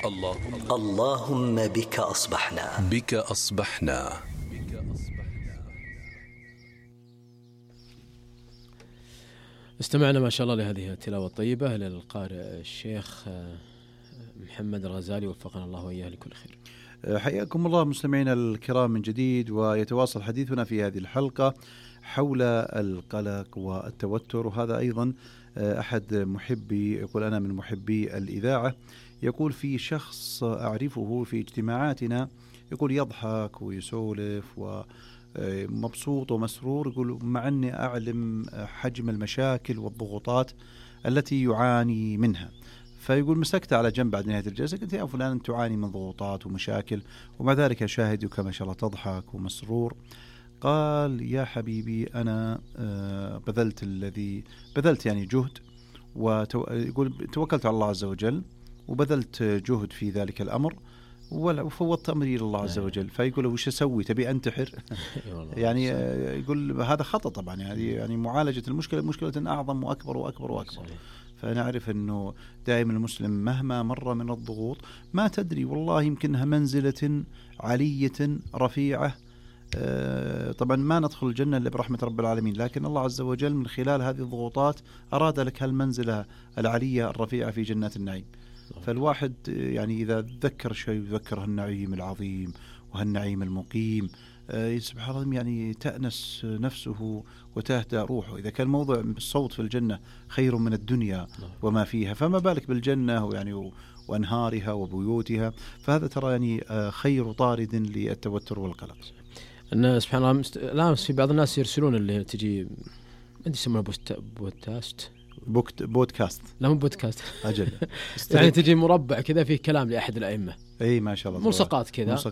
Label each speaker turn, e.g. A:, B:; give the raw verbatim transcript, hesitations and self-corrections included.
A: اللهم
B: اللهم بك أصبحنا
A: بك أصبحنا.
C: استمعنا ما شاء الله لهذه التلاوة الطيبة للقارئ الشيخ محمد الغزالي، وفقنا الله وإياه لكل خير.
D: حياكم الله مستمعينا الكرام من جديد، ويتواصل حديثنا في هذه الحلقة حول القلق والتوتر. وهذا أيضا أحد محبي يقول أنا من محبي الإذاعة، يقول في شخص أعرفه في اجتماعاتنا يقول يضحك ويسولف ومبسوط ومسرور، يقول مع أني أعلم حجم المشاكل والضغوطات التي يعاني منها. فيقول مسكت على جنب بعد نهاية الجلسة قلت يا فلان أنت تعاني من ضغوطات ومشاكل ومع ذلك أشاهدك ما شاء الله تضحك ومسرور. قال يا حبيبي أنا بذلت الذي بذلت يعني جهد، ويقول توكلت على الله عز وجل وبذلت جهد في ذلك الأمر وفوضت أمري إلى الله عز وجل. فيقول وش أسوي تبي أنتحر؟ يعني يقول هذا خطأ طبعا، يعني يعني معالجة المشكلة مشكلة أعظم وأكبر وأكبر وأكبر. فنعرف أنه دائما المسلم مهما مر من الضغوط ما تدري والله يمكنها منزلة علية رفيعة. طبعا ما ندخل الجنة إلا برحمة رب العالمين، لكن الله عز وجل من خلال هذه الضغوطات أراد لك هالمنزلة العلية الرفيعة في جنات النعيم. فالواحد يعني إذا ذكر شيء يذكر هالنعيم العظيم وهالنعيم المقيم سبحان الله، يعني تأنس نفسه وتهدى روحه. إذا كان موضوع الصوت في الجنة خير من الدنيا وما فيها، فما بالك بالجنة يعني وأنهارها وبيوتها. فهذا ترى يعني خير طارد للتوتر والقلق.
C: أن سبحان الله لا في بعض الناس يرسلون اللي تجي عندي يسمونه بوست بودكاست
D: بوكت بودكاست
C: لا مو بودكاست
D: أجل
C: يعني تجي مربع كذا فيه كلام لأحد الأئمة،
D: اي ما شاء الله،
C: ملصقات كذا